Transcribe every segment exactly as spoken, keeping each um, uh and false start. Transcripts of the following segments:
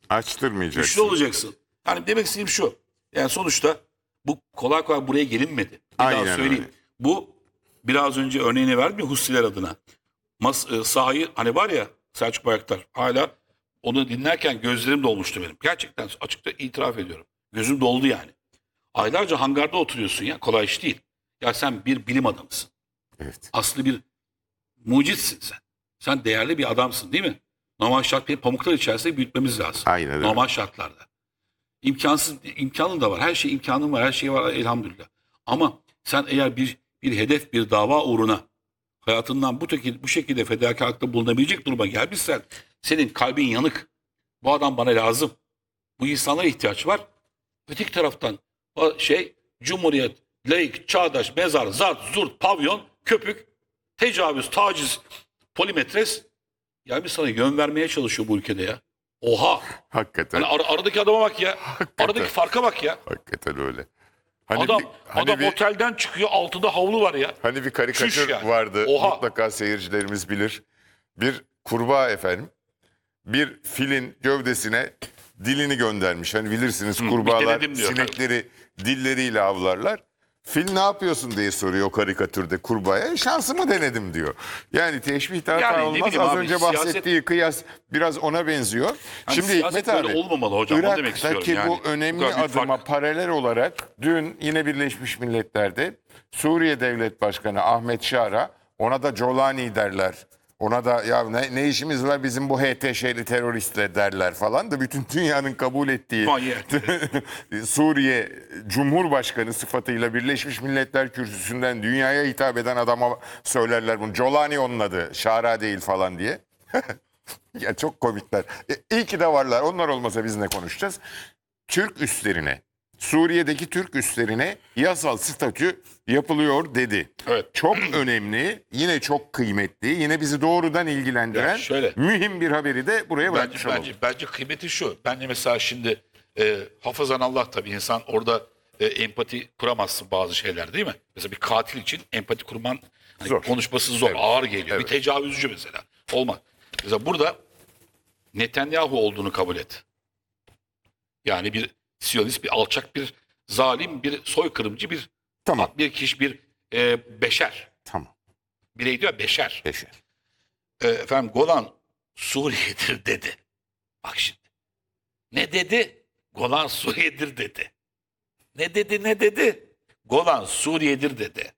Açtırmayacaksın. Güçlü olacaksın. Yani demek istediğim şu. Yani sonuçta bu kolay kolay buraya gelinmedi. Bir Aynen daha söyleyeyim. öyle. Bu biraz önce örneğini verdim ya Hussiler adına. Mas, e, sahayı hani var ya Selçuk Bayraktar hala onu dinlerken gözlerim dolmuştu benim. Gerçekten açıkça itiraf ediyorum. Gözüm doldu yani. Aylarca hangarda oturuyorsun ya kolay iş değil. Ya sen bir bilim adamısın. Evet. Aslı bir mucitsin sen. Sen değerli bir adamsın değil mi? Normal şart bir pamuklar içerisinde büyütmemiz lazım. Aynen öyle. Normal şartlarda. İmkansız, imkanın da var. Her şey imkanın var. Her şey var elhamdülillah. Ama sen eğer bir bir hedef, bir dava uğruna hayatından bu, teki, bu şekilde fedakarlıkta bulunabilecek duruma gelmişsen senin kalbin yanık. Bu adam bana lazım. Bu insanlara ihtiyaç var. Öteki taraftan o şey Cumhuriyet, laik, çağdaş, mezar, zart, zurt, pavyon, köpük, tecavüz, taciz, polimetres yani sana yön vermeye çalışıyor bu ülkede ya. Oha! Hakikaten. Hani ar- aradaki adama bak ya. Hakikaten. Aradaki farka bak ya. Hakikaten öyle. Hani adam bir, hani adam bir, otelden çıkıyor altında havlu var ya. Hani bir karikatür Çüş yani. vardı. Oha. Mutlaka seyircilerimiz bilir. Bir kurbağa efendim. Bir filin gövdesine dilini göndermiş. Hani bilirsiniz bir kurbağalar denedim diyor. sinekleri dilleriyle avlarlar. Fil ne yapıyorsun diye soruyor o karikatürde kurbağaya. Şansımı denedim diyor. Yani teşbih hata Yani ne olmaz. bileyim Az abi, önce siyaset- bahsettiği kıyas biraz ona benziyor. Hani Şimdi siyaset Hikmet böyle abi, olmamalı hocam, onu demek istiyorum Irak'taki yani. bu Bu önemli kadar büyük adıma fark. paralel olarak dün yine Birleşmiş Milletler'de Suriye Devlet Başkanı Ahmet Şara, ona da Colani derler. Ona da ya ne, ne işimiz var bizim bu H T Ş'li teröristle derler falan da bütün dünyanın kabul ettiği Manyak. Suriye Cumhurbaşkanı sıfatıyla Birleşmiş Milletler kürsüsünden dünyaya hitap eden adama söylerler bunu. Colani onun adı, Şara değil falan diye. Ya çok komikler. E, iyi ki de varlar. Onlar olmasa biz ne konuşacağız? Türk üslerine, Suriye'deki Türk üslerine yasal statü yapılıyor dedi. Evet. Çok önemli, yine çok kıymetli, yine bizi doğrudan ilgilendiren Ya şöyle. mühim bir haberi de buraya Bence, bırakmış olalım. bence, bence kıymeti şu. Ben de mesela şimdi e, hafızan Allah tabii insan orada e, empati kuramazsın bazı şeyler değil mi? Mesela bir katil için empati kurman hani Zor. konuşması zor, Evet. ağır geliyor. Evet. Bir tecavüzcü mesela. Olmaz. Mesela burada Netanyahu olduğunu kabul et. Yani bir Siyonist, bir alçak, bir zalim, bir soykırımcı, bir Tamam. bir kişi, bir e, beşer. Tamam. Birey diyor beşer. Beşer. E, efendim Golan Suriye'dir dedi. Bak şimdi. Ne dedi? Golan Suriye'dir dedi. Ne dedi ne dedi? Golan Suriye'dir dedi.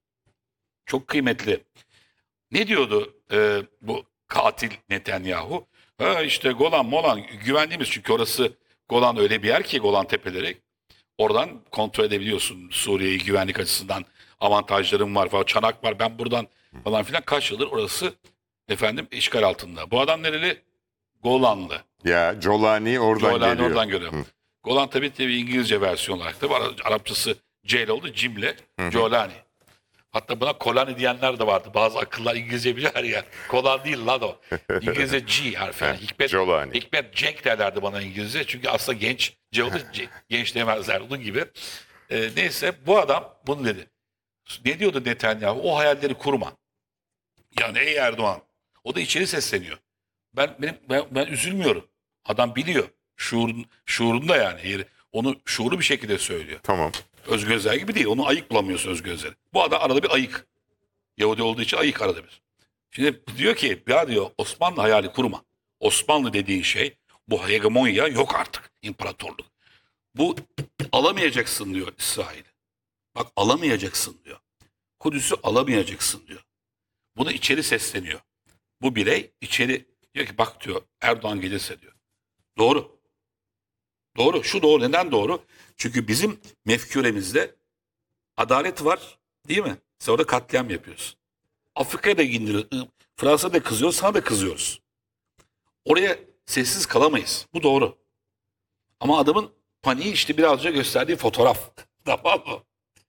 Çok kıymetli. Ne diyordu e, bu katil Netanyahu? Ha işte Golan Molan güvendiğimiz çünkü orası Golan öyle bir yer ki Golan Tepeleri. Oradan kontrol edebiliyorsun Suriye'yi güvenlik açısından avantajlarım var falan. Çanak var ben buradan falan filan kaç yıldır orası efendim işgal altında. Bu adam nereli? Golanlı. Ya Colani oradan Golan geliyor. oradan görüyor. Golan tabii tabii İngilizce versiyon olarak da var. Arapçası C oldu Cimle. Jolani. Hatta buna Kolani diyenler de vardı. Bazı akıllar İngilizce bilir ya. Kolan değil lan o. İngilizce G harfi. Yani. Hikmet, Jolani. Hikmet Cenk derlerdi bana İngilizce. Çünkü aslında genç. C oldu C, genç demezler. Onun gibi. Ee, neyse bu adam bunu dedi. Ne diyordu Netanyahu? O hayalleri kurma. Yani ey Erdoğan. O da içeri sesleniyor. Ben benim ben, ben üzülmüyorum. Adam biliyor. Şuurun, şuurunda yani. Yeri, onu şuurlu bir şekilde söylüyor. Tamam. Özgür Özel gibi değil. Onu ayık bulamıyorsun Özgür Özel'i. Bu adam arada bir ayık. Yahudi olduğu için ayık arada bir. Şimdi diyor ki ya diyor Osmanlı hayali kurma. Osmanlı dediğin şey bu hegemonya yok artık. İmparatorluk. Bu alamayacaksın diyor İsrail. Bak alamayacaksın diyor. Kudüs'ü alamayacaksın diyor. Bunu içeri sesleniyor. Bu birey içeri diyor ki bak diyor Erdoğan gelirse diyor. Doğru. Doğru. Şu doğru. Neden doğru? Çünkü bizim mefküremizde adalet var. Değil mi? Sen orada katliam yapıyorsun. Afrika'ya da indiriyoruz. Fransa'da da kızıyoruz. Sana da kızıyoruz. Oraya sessiz kalamayız. Bu doğru. Ama adamın paniği işte biraz önce gösterdiği fotoğraf. Tamam mı?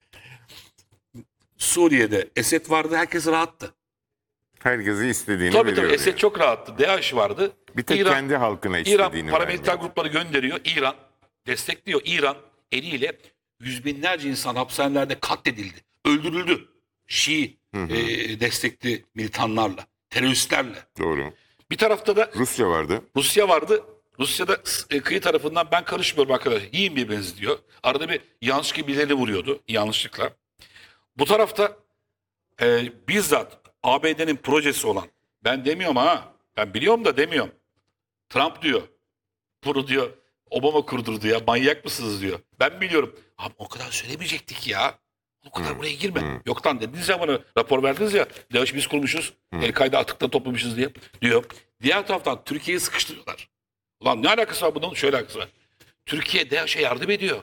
Suriye'de Esed vardı. Herkes rahattı. Herkesi istediğini Tabii veriyor. tabii Esed yani. çok rahattı. DAEŞ vardı. Bir tek İran, kendi halkına istediğini İran paramiliter vermiyor. grupları gönderiyor. İran destekliyor. İran eliyle yüz binlerce insan hapishanelerde katledildi. Öldürüldü. Şii Hı hı. e, destekli militanlarla, teröristlerle. Doğru. Bir tarafta da Rusya vardı. Rusya vardı. Rusya'da e, kıyı tarafından ben karışmıyorum arkadaş. Yiyin birbirinizi diyor. Arada bir yanlışlıkla birileri vuruyordu. Yanlışlıkla. Bu tarafta e, bizzat A B D'nin projesi olan, ben demiyorum ha, ben biliyorum da demiyorum. Trump diyor. Bunu diyor Obama kurdurdu ya, manyak mısınız diyor. Ben biliyorum. Abi o kadar söylemeyecektik ya. O kadar buraya girme. Yok lan dediniz ya, bana rapor verdiniz ya. DAEŞ biz kurmuşuz. El-Kaide atıkta toplamışız diye diyor. Diğer taraftan Türkiye'yi sıkıştırıyorlar. Ulan ne alakası var bunun? Şöyle alakası var. Türkiye DAEŞ'e yardım ediyor.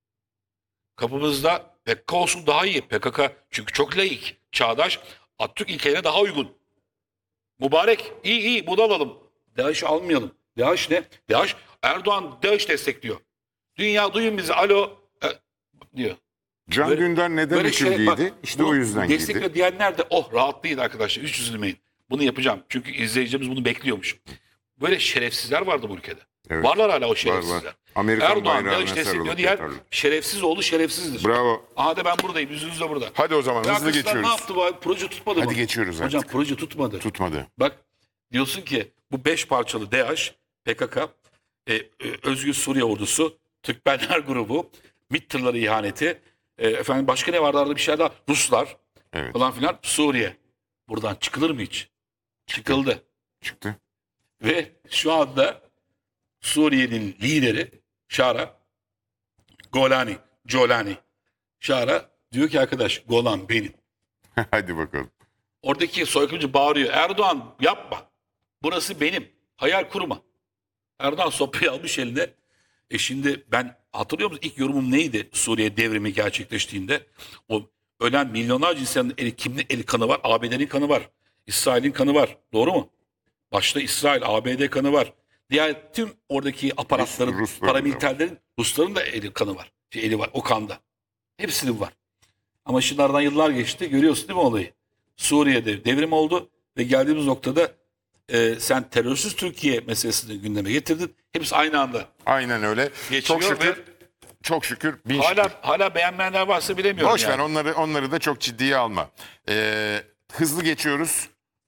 Kapımızda P K K olsun daha iyi. P K K çünkü çok laik, çağdaş, Atatürk ilkelerine daha uygun. Mübarek, iyi iyi bunu alalım. DAEŞ'i almayalım. DAEŞ ne? DAEŞ, Erdoğan DAEŞ destekliyor. Dünya duyun bizi, alo e, diyor. Can Böyle- Dündar neden böyle şey- üçüncüydü? bak, İşte bunu o yüzden destekliyor giydi. diyenler de oh rahatlayın arkadaşlar, hiç üzülmeyin. Bunu yapacağım. Çünkü izleyicilerimiz bunu bekliyormuş. Böyle şerefsizler vardı bu ülkede. Evet. Varlar hala o Var şerefsizler. var. Amerikan Erdoğan bayrağına DAEŞ destekliyor sarılıp diyen yatarlı. şerefsiz oğlu şerefsizdir. Bravo. Aha da ben buradayım, yüzünüz de burada. Hadi o zaman Ve hızlı arkadaşlar geçiyoruz. ne yaptı bu? Proje tutmadı mı? Hadi geçiyoruz Hocam artık. proje tutmadı. Tutmadı. Bak diyorsun ki bu beş parçalı DAEŞ, P K K, e, e, Özgür Suriye Ordusu, Türkmenler grubu, MİT tırları ihaneti, e, efendim başka ne vardı arada bir şey daha, Ruslar Evet. falan filan, Suriye. Buradan çıkılır mı hiç? Çıkıldı. Çıktı. Ve şu anda Suriye'nin lideri Şara, Golani, Jolani, Şara diyor ki arkadaş Golan benim. Hadi bakalım. Oradaki soykırımcı bağırıyor. Erdoğan yapma. Burası benim. Hayal kurma. Erdoğan sopayı almış eline. E şimdi ben hatırlıyor musun? İlk yorumum neydi? Suriye devrimi gerçekleştiğinde. O ölen milyonlarca insanın eli, kimin eli kanı var? A B D'nin kanı var. İsrail'in kanı var. Doğru mu? Başta İsrail, A B D kanı var. Diğer tüm oradaki aparatların, Rus- Rusların da paramiliterlerin, Rusların da eli kanı var. Şey, eli var o kanda. Hepsinin var. Ama şimdi aradan yıllar geçti. Görüyorsun değil mi olayı? Suriye'de devrim oldu ve geldiğimiz noktada e, sen terörsüz Türkiye meselesini gündeme getirdin. Hepsi aynı anda Aynen öyle. geçiyor Çok şükür. ve Çok şükür. Bin şükür. hala hala beğenmeyenler varsa bilemiyorum. Boş ver yani. onları onları da çok ciddiye alma. Ee, hızlı geçiyoruz.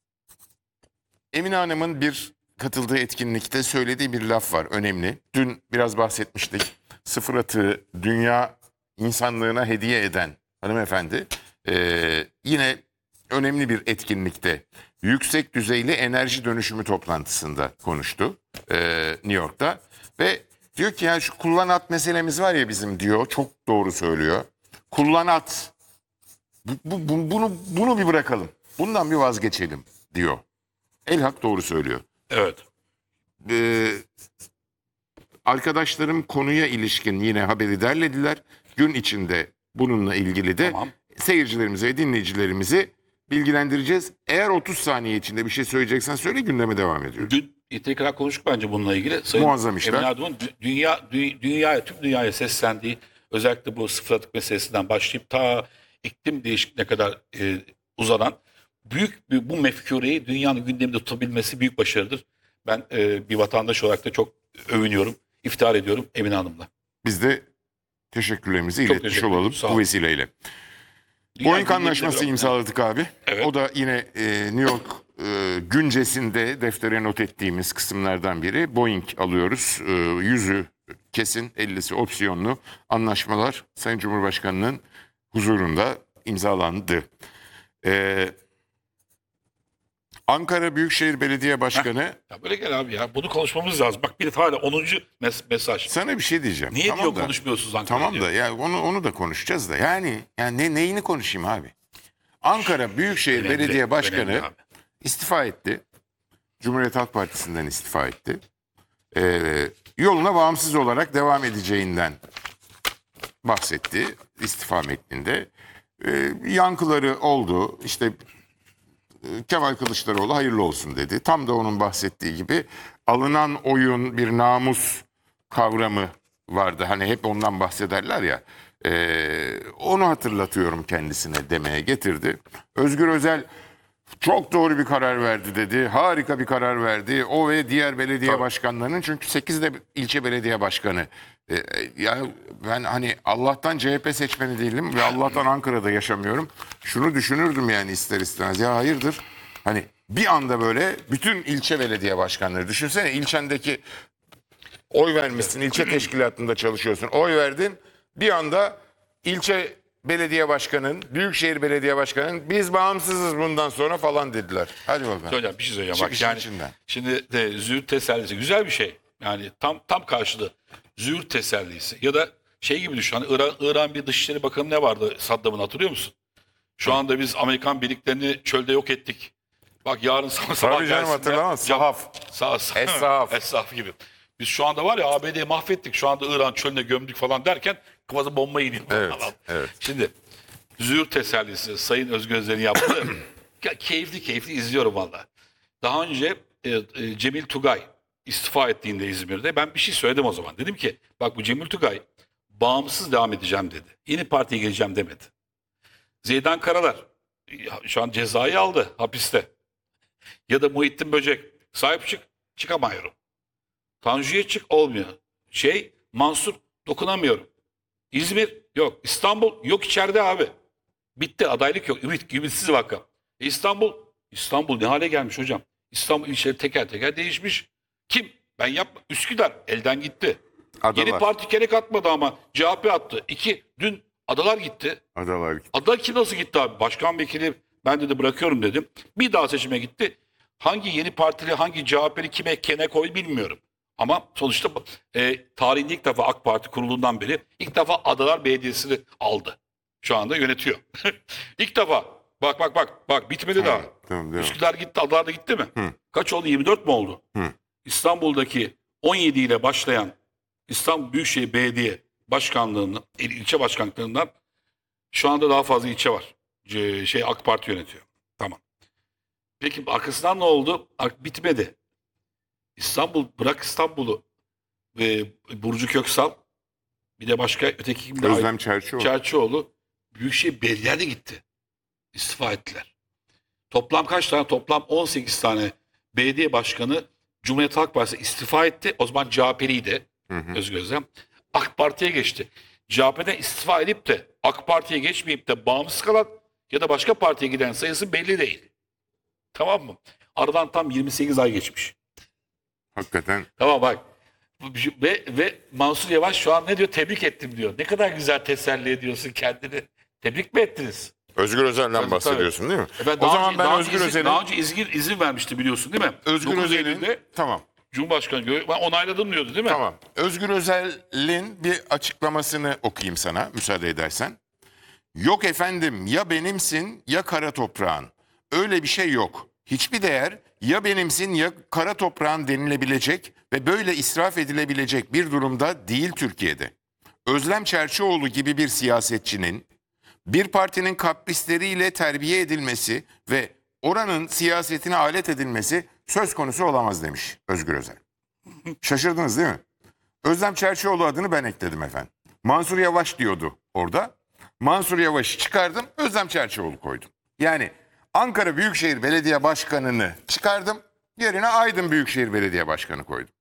Emine Hanım'ın bir katıldığı etkinlikte söylediği bir laf var, önemli. Dün biraz bahsetmiştik. Sıfır atığı dünya insanlığına hediye eden hanımefendi ee, yine önemli bir etkinlikte yüksek düzeyli enerji dönüşümü toplantısında konuştu ee, New York'ta ve diyor ki ya şu kullan at meselemiz var ya bizim diyor, çok doğru söylüyor. Kullan at. Bu, bu- bu- bunu bunu bir bırakalım. Bundan bir vazgeçelim diyor. Elhak doğru söylüyor. Evet. Ee, arkadaşlarım konuya ilişkin yine haberi derlediler. Gün içinde bununla ilgili de Tamam. seyircilerimize ve dinleyicilerimizi bilgilendireceğiz. Eğer otuz saniye içinde bir şey söyleyeceksen söyle, gündeme devam ediyoruz. Dün tekrar konuştuk bence bununla ilgili. Sayın Muazzam işler. Emine Erdoğan dü- dünya, dü- dünyaya, tüm dünyaya seslendiği, özellikle bu sıfır atık meselesinden başlayıp ta iklim değişikliğine kadar e, uzanan büyük bir, bu mefkureyi dünyanın gündeminde tutabilmesi büyük başarıdır. Ben e, bir vatandaş olarak da çok övünüyorum, iftihar ediyorum Emine Hanım'la. Biz de teşekkürlerimizi Çok iletmiş teşekkür olalım ederim, sağ bu olun. vesileyle. Dünya Boeing gündeminde anlaşması bırak- imzaladık abi. Evet. O da yine e, New York e, güncesinde deftere not ettiğimiz kısımlardan biri. Boeing alıyoruz. E, yüzü kesin, ellisi opsiyonlu anlaşmalar Sayın Cumhurbaşkanı'nın huzurunda imzalandı. E, Ankara Büyükşehir Belediye Başkanı, Ya böyle gel abi ya. Bunu konuşmamız lazım. Bak bir hala onuncu mes- mesaj. sana bir şey diyeceğim. Niye Tamam diyor da- konuşmuyorsunuz Ankara'da Tamam diyor. da ya onu onu da konuşacağız da. Yani yani ne neyini konuşayım abi? Ankara Büyükşehir Önemli, Belediye Başkanı önemli abi. istifa etti. Cumhuriyet Halk Partisi'nden istifa etti. Ee, yoluna bağımsız olarak devam edeceğinden bahsetti istifa metninde. Ee, yankıları oldu. İşte e, Kemal Kılıçdaroğlu hayırlı olsun dedi. Tam da onun bahsettiği gibi alınan oyun bir namus kavramı vardı. Hani hep ondan bahsederler ya. Ee, onu hatırlatıyorum kendisine demeye getirdi. Özgür Özel çok doğru bir karar verdi dedi. Harika bir karar verdi. O ve diğer belediye Tabii. başkanlarının, çünkü sekiz de ilçe belediye başkanı. Ee, ya ben hani Allah'tan C H P seçmeni değilim ve Allah'tan Ankara'da yaşamıyorum. Şunu düşünürdüm yani ister istemez. Ya hayırdır? Hani bir anda böyle bütün ilçe belediye başkanları, düşünsene ilçendeki Oy vermişsin, ilçe teşkilatında çalışıyorsun. Oy verdin. Bir anda ilçe belediye başkanın, büyükşehir belediye başkanın biz bağımsızız bundan sonra falan dediler. Hadi bakalım. Hocam bir şey söyleyeceğim. Çık Bak, işin yani içinden. şimdi de züğürt tesellisi güzel bir şey. Yani tam tam karşılığı züğürt tesellisi. Ya da şey gibi düşün. Hani İran, İran bir Dışişleri Bakanı ne vardı Saddam'ın, hatırlıyor musun? Şu anda biz Amerikan birliklerini çölde yok ettik. Bak yarın sabah sabah Tabii canım, gelsinler. hatırlamam. Sahaf. Sağ, sağ, Es-Sahaf. Es-Sahaf gibi. Biz şu anda var ya A B D'yi mahvettik. Şu anda İran çölüne gömdük falan derken kafası bomba iniyor. Evet, falan. evet. Şimdi züğürt tesellisi Sayın Özgözler'in yaptığı ya, keyifli keyifli izliyorum valla. Daha önce e, e, Cemil Tugay istifa ettiğinde İzmir'de ben bir şey söyledim o zaman. Dedim ki bak, bu Cemil Tugay bağımsız devam edeceğim dedi. Yeni partiye geleceğim demedi. Zeydan Karalar ya, şu an cezayı aldı hapiste. Ya da Muhittin Böcek sahip çık, çıkamıyorum. Tanju'ya çık, olmuyor. Şey Mansur, dokunamıyorum. İzmir yok. İstanbul yok, içeride abi. Bitti, adaylık yok. Ümit, ümitsiz vaka. E İstanbul, İstanbul ne hale gelmiş hocam? İstanbul ilçeleri teker teker değişmiş. Kim? Ben yapma. Üsküdar elden gitti. Adalar. Yeni parti gerek atmadı ama C H P attı. İki, dün adalar gitti. Adalar. Adalar ki nasıl gitti abi? Başkan vekili ben dedi bırakıyorum dedim. Bir daha seçime gitti. Hangi yeni partili, hangi C H P'li kime kene koy bilmiyorum. Ama sonuçta e, tarihinde ilk defa AK Parti kurulduğundan beri ilk defa Adalar Belediyesi'ni aldı. Şu anda yönetiyor. İlk defa. Bak bak bak. Bak bitmedi daha. Tamam, devam. Üsküdar gitti, Adalar da gitti mi? Hı. Kaç oldu? yirmi dört mü oldu? Hı. İstanbul'daki on yedi ile başlayan İstanbul Büyükşehir Belediye Başkanlığı'nın, il- ilçe başkanlıklarından şu anda daha fazla ilçe var. C- şey AK Parti yönetiyor. Tamam. Peki arkasından ne oldu? Ar- Bitmedi. İstanbul, bırak İstanbul'u. Ve Burcu Köksal, bir de başka öteki kimdi? Özlem Çerçioğlu. Çerçioğlu. Büyükşehir Belediye'ye de gitti. İstifa ettiler. Toplam kaç tane? Toplam on sekiz tane belediye başkanı Cumhuriyet Halk Partisi istifa etti. O zaman C H P'liydi Özgür Özel. AK Parti'ye geçti. C H P'den istifa edip de AK Parti'ye geçmeyip de bağımsız kalan ya da başka partiye giden sayısı belli değil. Tamam mı? Aradan tam yirmi sekiz ay geçmiş. Hakikaten. Tamam bak. Ve, ve Mansur Yavaş şu an ne diyor? Tebrik ettim diyor. Ne kadar güzel teselli ediyorsun kendini. Tebrik mi ettiniz? Özgür Özel'den Tabii, bahsediyorsun değil mi? E ben O daha zaman önce- ben daha Özgür önce izin, Özel'in Daha önce izin, izin vermişti biliyorsun değil mi? Özgür dokuz Özel'in Eylül'de tamam. Cumhurbaşkanı gö- ben onayladım diyordu değil mi? Tamam. Özgür Özel'in bir açıklamasını okuyayım sana müsaade edersen. Yok efendim, ya benimsin ya kara toprağın. Öyle bir şey yok. Hiçbir değer ya benimsin ya kara toprağın denilebilecek ve böyle israf edilebilecek bir durumda değil Türkiye'de. Özlem Çerçioğlu gibi bir siyasetçinin bir partinin kaprisleriyle terbiye edilmesi ve oranın siyasetine alet edilmesi söz konusu olamaz demiş Özgür Özel. Şaşırdınız değil mi? Özlem Çerçioğlu adını ben ekledim efendim. Mansur Yavaş diyordu orada. Mansur Yavaş'ı çıkardım, Özlem Çerçioğlu koydum. Yani Ankara Büyükşehir Belediye Başkanı'nı çıkardım, yerine Aydın Büyükşehir Belediye Başkanı koydum.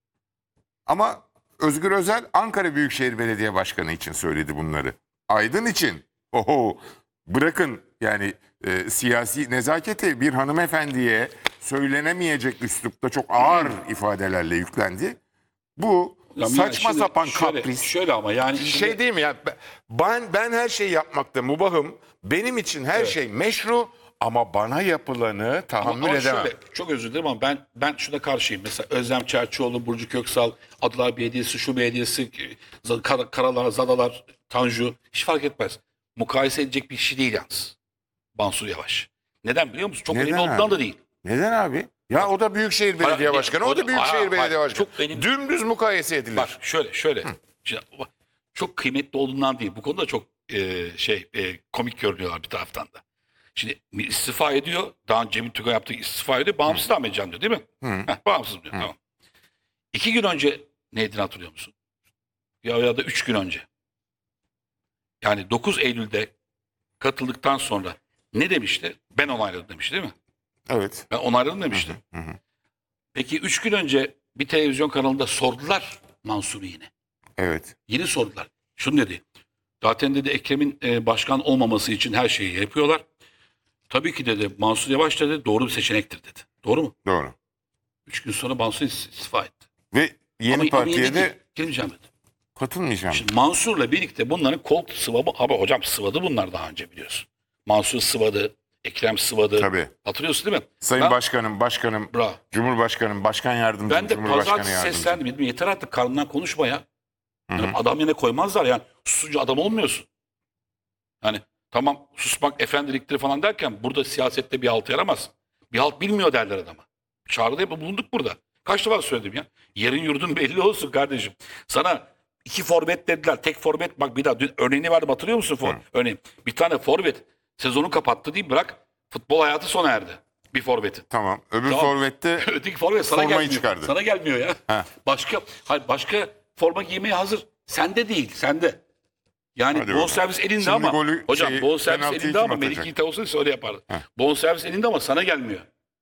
Ama Özgür Özel Ankara Büyükşehir Belediye Başkanı için söyledi bunları. Aydın için. Oho, bırakın yani e, siyasi nezaketi bir hanımefendiye söylenemeyecek üslupta çok ağır ifadelerle yüklendi. Bu Ya yani saçma şimdi sapan şöyle, kapris. Şöyle ama yani Şey değil mi ya? Ben ben her şeyi yapmakta mubahım. Benim için her Evet. şey meşru ama bana yapılanı tahammül ama edemem. şöyle, çok özür dilerim ama ben ben şuna karşıyım. Mesela Özlem Çerçioğlu, Burcu Köksal, Adalar Belediyesi, şu belediyesi, Kar Karalar, Zadalar, Tanju hiç fark etmez. Mukayese edecek bir kişi değil yalnız. Mansur Yavaş. Neden biliyor musun? Çok Neden önemli abi? olduğundan da değil. Neden abi? Ya o da Büyükşehir Belediye Hayır, Başkanı, o o da- da Büyükşehir hayır, Belediye hayır, Başkanı. çok benim- Dümdüz mukayese edilir. Bak şöyle şöyle. Şimdi, bak, çok kıymetli olduğundan değil. Bu konuda çok e, şey e, komik görünüyorlar bir taraftan da. Şimdi istifa ediyor. Daha önce Cemil Tugay yaptığı istifa ediyor. Bağımsız devam edeceğim diyor değil mi? Heh, bağımsız diyor. Tamam. İki gün önce neydi hatırlıyor musun? Ya, ya da üç gün önce. Yani dokuz Eylül'de katıldıktan sonra ne demişti? Ben onayladım demişti değil mi? Evet. Ben onayladım demişti. Peki üç gün önce bir televizyon kanalında sordular Mansur'u yine. Evet. Yeni sordular. Şunu dedi. Zaten dedi Ekrem'in e, başkan olmaması için her şeyi yapıyorlar. Tabii ki dedi Mansur Yavaş dedi doğru bir seçenektir dedi. Doğru mu? Doğru. Üç gün sonra Mansur istifa etti. Ve yeni Ama- ama partiye yeni de değil. Girmeyeceğim dedi. Katılmayacağım. Şimdi Mansur'la birlikte bunların kol sıvabı. Abi hocam sıvadı bunlar daha önce biliyorsun. Mansur sıvadı. Ekrem sıvadı. Tabii. Hatırlıyorsun değil mi? Sayın Ben- Başkanım, Başkanım, Bravo. Cumhurbaşkanım, Başkan Yardımcım, Ben de Cumhurbaşkanı pazartesi Yardımcım. seslendim. Dedim, yeter artık karnından konuşma ya. Yani adam yerine koymazlar yani. Susucu adam olmuyorsun. Yani tamam susmak efendiliktir falan derken burada siyasette bir halt yaramaz. Bir halt bilmiyor derler adama. Çağrıda hep bulunduk burada. Kaç defa söyledim ya. Yerin yurdun belli olsun kardeşim. Sana iki forvet dediler. Tek forvet bak bir daha dün örneğini verdim hatırlıyor musun? For, örneğin bir tane forvet sezonu kapattı değil bırak futbol hayatı sona erdi. Bir forvetin. Tamam. Öbür Tamam. forvette Öteki forvet sana formayı gelmiyor. çıkardı. Sana gelmiyor ya. Heh. Başka hayır başka forma giymeye hazır. Sende değil, sende. Yani Hadi bakalım. bonservis elinde Şimdi ama golü- hocam şeyi, bonservis penaltıyı elinde kim ama atacak? Melih Yiğit olsaydı öyle yapardı. Bonservis elinde ama sana gelmiyor.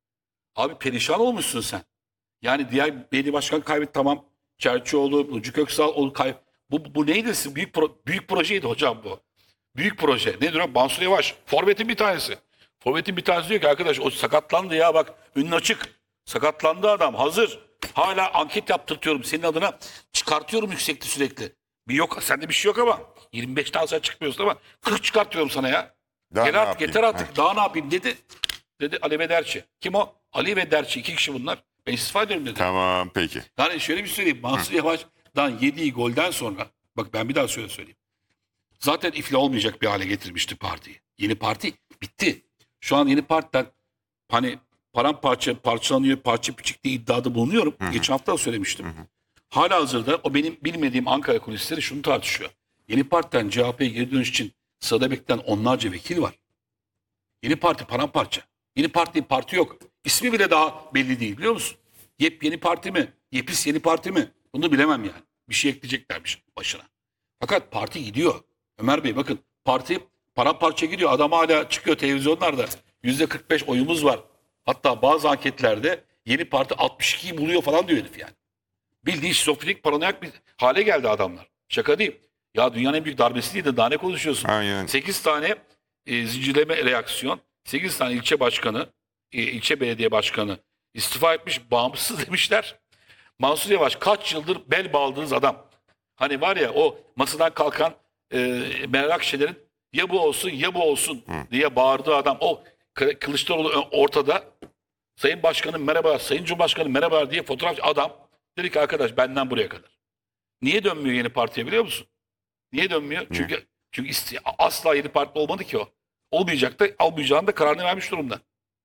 Abi perişan olmuşsun sen. Yani diğer belediye başkan kaybetti tamam. Çerçioğlu, Burcu Köksal o kay bu, bu neydi? Büyük pro, büyük projeydi hocam bu. Büyük proje. Nedir o? Mansur Yavaş. Forvet'in bir tanesi. Forvet'in bir tanesi diyor ki arkadaş o sakatlandı ya bak önün açık. Sakatlandı adam hazır. Hala anket yaptırtıyorum senin adına. Çıkartıyorum yüksekti sürekli. Bir yok sende bir şey yok ama. yirmi beşten sonra çıkmıyorsun ama kırk çıkartıyorum sana ya. Daha Gel ne artık yapayım? yeter artık. Ha. Daha ne yapayım dedi. Dedi Ali Vederci. Kim o? Ali Vederci. iki kişi bunlar. Ben istifa ediyorum dedi. Tamam peki. Yani şöyle bir söyleyeyim. Mansur Yavaş'dan yediği golden sonra bak ben bir daha şöyle söyleyeyim. Zaten iflah olmayacak bir hale getirmişti partiyi. Yeni parti bitti. Şu an yeni partiden hani paramparça parçalanıyor, parça küçük diye iddiada bulunuyorum. Geçen hafta da söylemiştim. Hala hazırda o benim bilmediğim Ankara kulisleri şunu tartışıyor. Yeni partiden C H P'ye geri dönüş için sırada bekleyen onlarca vekil var. Yeni parti paramparça. Yeni parti parti yok. İsmi bile daha belli değil biliyor musun? Yepyeni parti mi? Yepis yeni parti mi? Bunu bilemem yani. Bir şey ekleyeceklermiş başına. Fakat parti gidiyor. Ömer Bey bakın parti paramparça gidiyor. Adam hala çıkıyor televizyonlarda. yüzde kırk beş oyumuz var. Hatta bazı anketlerde yeni parti altmış ikiyi buluyor falan diyor herif yani. Bildiğin şizofrenik paranoyak bir hale geldi adamlar. Şaka değil. Ya dünyanın en büyük darbesi değil de daha ne konuşuyorsun? Aynen. sekiz tane e, zincirleme reaksiyon. sekiz tane ilçe başkanı, e, ilçe belediye başkanı istifa etmiş, bağımsız demişler. Mansur Yavaş kaç yıldır bel bağladığınız adam. Hani var ya o masadan kalkan e, Meral Akşener'in ya bu olsun ya bu olsun diye bağırdığı adam. O Kı- Kılıçdaroğlu ö- ortada. Sayın Başkanım merhaba, Sayın Cumhurbaşkanım merhaba diye fotoğrafçı adam. Dedi ki arkadaş benden buraya kadar. Niye dönmüyor yeni partiye biliyor musun? Niye dönmüyor? Çünkü çünkü iste- asla yeni parti olmadı ki o. Olmayacak da almayacağını da kararını vermiş durumda.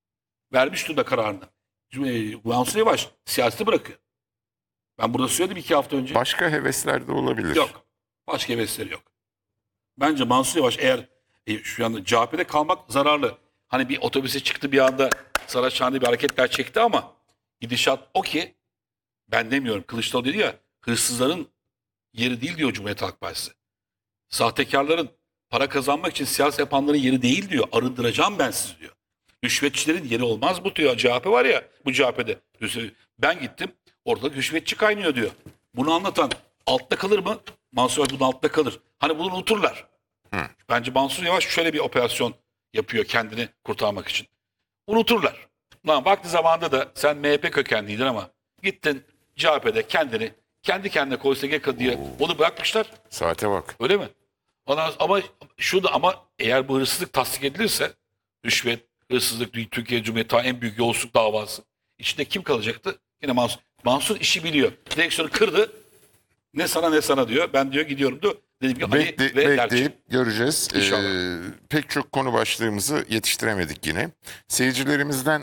Vermiş durumda kararını. E, Mansur Yavaş siyaseti bırakıyor. Ben burada söyledim iki hafta önce. Başka hevesler de olabilir. Yok. Başka hevesleri yok. Bence Mansur Yavaş eğer e, şu anda C H P'de kalmak zararlı. Hani bir otobüse çıktı bir anda Saraçhane'de bir hareketler çekti ama gidişat o ki ben demiyorum. Kılıçdaroğlu dedi ya hırsızların yeri değil diyor Cumhuriyet Halk Partisi. Sahtekarların para kazanmak için siyaset yapanların yeri değil diyor. Arındıracağım ben sizi diyor. Rüşvetçilerin yeri olmaz bu diyor. C H P var ya bu C H P'de. Ben gittim ortalık rüşvetçi kaynıyor diyor. Bunu anlatan altta kalır mı? Mansur Yavaş bunun altta kalır. Hani bunu unuturlar. Hı. Bence Mansur Yavaş şöyle bir operasyon yapıyor kendini kurtarmak için. Unuturlar. Lan vakti zamanında da sen M H P kökenliydin ama gittin C H P'de kendini kendi kendine koy S G K diye onu bırakmışlar. Saate bak. Öyle mi? Ondan, ama şu da ama eğer bu hırsızlık tasdik edilirse rüşvet, hırsızlık Türkiye Cumhuriyeti en büyük yolsuzluk davası. İçinde kim kalacaktı? Yine Mansur. Mansur işi biliyor. Direksiyonu kırdı. Ne sana ne sana diyor. Ben diyor gidiyorum diyor. Dedim ki Ali Bekle, ve Derçi. bekleyip göreceğiz. İnşallah. Ee, pek çok konu başlığımızı yetiştiremedik yine. Seyircilerimizden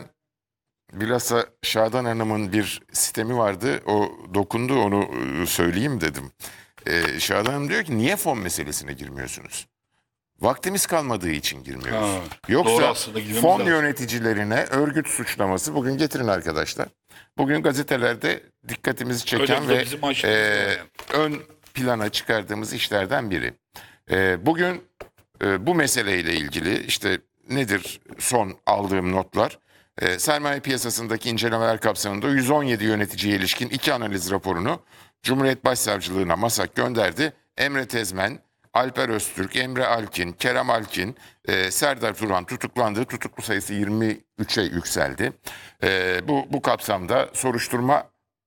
bilhassa Şadan Hanım'ın bir sistemi vardı. O dokundu onu e, söyleyeyim dedim. Ee, Şadan Hanım diyor ki niye fon meselesine girmiyorsunuz? Vaktimiz kalmadığı için girmiyoruz. Ha, doğru Yoksa aslında, girmemiz fon lazım. yöneticilerine örgüt suçlaması bugün getirin arkadaşlar. Bugün gazetelerde dikkatimizi çeken Öyle, bu da ve bizim manşetimiz e, yani. ön plana çıkardığımız işlerden biri. E, bugün e, bu meseleyle ilgili işte nedir son aldığım notlar? E, sermaye piyasasındaki incelemeler kapsamında yüz on yedi yöneticiye ilişkin iki analiz raporunu Cumhuriyet Başsavcılığına MASAK gönderdi. Emre Tezmen, Alper Öztürk, Emre Alkin, Kerem Alkin, e, Serdar Turan tutuklandı. Tutuklu sayısı yirmi üçe yükseldi. E, bu, bu kapsamda soruşturma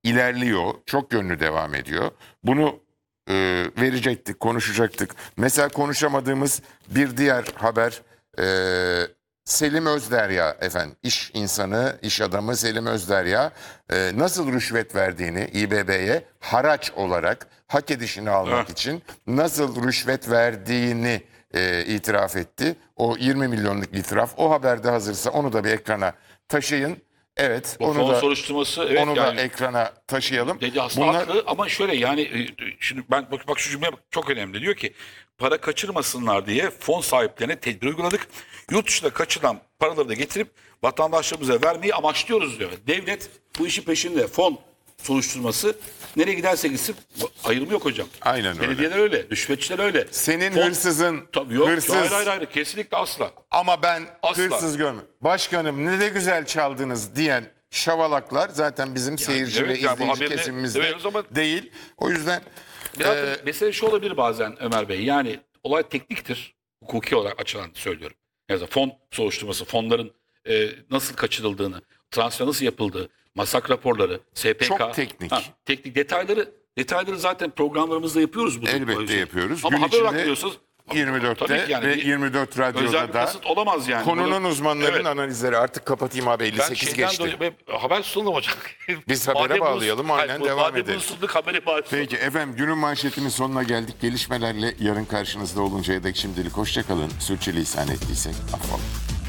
ilerliyor. Çok yönlü devam ediyor. Bunu e, verecektik, konuşacaktık. Mesela konuşamadığımız bir diğer haber e, Selim Özderya efendim. İş insanı, iş adamı Selim Özderya e, nasıl rüşvet verdiğini İ B B'ye haraç olarak hak edişini almak Evet. için nasıl rüşvet verdiğini e, itiraf etti. O yirmi milyonluk itiraf. O haberde hazırsa onu da bir ekrana taşıyın. Evet, Bu onu fon da soruşturması evet onu yani da ekrana taşıyalım. dedi aslında Bunlar haklı ama şöyle yani e, şimdi ben bak, bak şu cümle çok önemli. Diyor ki para kaçırmasınlar diye fon sahiplerine tedbir uyguladık. Yurt dışında kaçılan paraları da getirip vatandaşlarımıza vermeyi amaçlıyoruz diyor. Devlet bu işin peşinde. Fon soruşturması nereye giderse gitsin ayrımı yok hocam. Aynen öyle. Belediyeler öyle, rüşvetçiler öyle. senin Fon- hırsızın Tabii yok. hırsız Hayır hayır hayır kesinlikle asla. ama ben Asla. hırsız görmüyorum. Başkanım ne de güzel çaldınız diyen şavalaklar zaten bizim seyirci evet ve ya, bu izleyici haberde- kesimimizde evet, o zaman- değil. O yüzden Biraz e, da mesele şu olabilir bazen Ömer Bey. Yani olay tekniktir. Hukuki olarak açılan söylüyorum. Yani fon soruşturması, fonların e, nasıl kaçırıldığını, transfer nasıl yapıldığı, masak raporları, S P K. Çok teknik. Ha, teknik detayları detayları zaten programlarımızda yapıyoruz. Bu elbette bu- yapıyoruz. Ama Gün haber olarak içinde biliyorsunuz. yirmi dörtte Tabii ki yani ve bir yirmi dört özel Radyo'da bir da kasıt olamaz yani. konunun Bunu- uzmanlarının Evet. analizleri artık kapatayım abi elli Ben sekiz şeyden geçti. dolayı ben haber sundum hocam. Biz habere Madem bunu- bağlayalım, aynen Hayır, devam madem edelim. bunu sunduk haberi bağlayalım. Peki efendim günün manşetinin sonuna geldik. Gelişmelerle yarın karşınızda oluncaya dek şimdilik hoşçakalın. Sürçülisan ettiysek affola.